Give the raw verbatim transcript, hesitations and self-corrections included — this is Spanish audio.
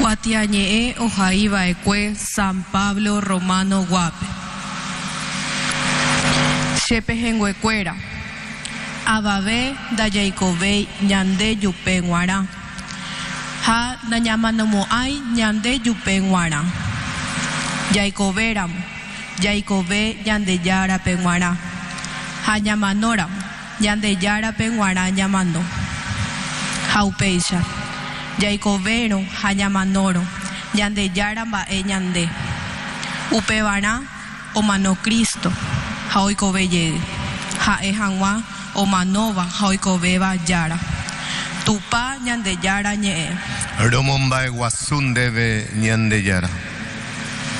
Cuatiañe ojaiva ecue San Pablo Romano Guape. Chepejenguecuera. Ababe da Jacobe ñande yupe guara. Ha na ñamanomo ay ñande yupe guara. Jacoberam. Jacobe ñande yara penguara. Ha ñamanoram. Ñande yara penguara ñamando. Jaupeisha. Jacobero hayamanoro, ñande yaramba e ñande. Upevara o mano Cristo, jaoikobeye, jae hangwa o manova jaoikobeba yara. Tupa ñande yara ñe. Romomba guasun debe ñande yara.